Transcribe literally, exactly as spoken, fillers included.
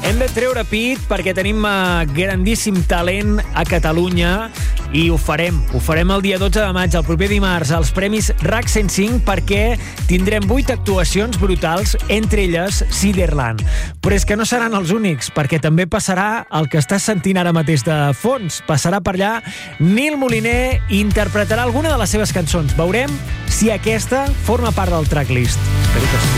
Hem de treure pit perquè tenim uh, grandíssim talent a Catalunya i ho farem. Ho farem el dia dotze de maig, el proper dimarts, als Premis R A C cent cinc, perquè tindrem vuit actuacions brutals, entre elles Ciderland. Però és que no seran els únics, perquè també passarà el que estàs sentint ara mateix de fons. Passarà per allà Nil Moliner i interpretarà alguna de les seves cançons. Veurem si aquesta forma part del tracklist. Espero que sí.